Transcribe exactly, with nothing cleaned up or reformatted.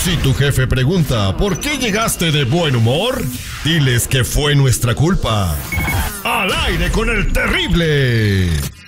Si tu jefe pregunta ¿por qué llegaste de buen humor? Diles que fue nuestra culpa. ¡Al aire con el terrible!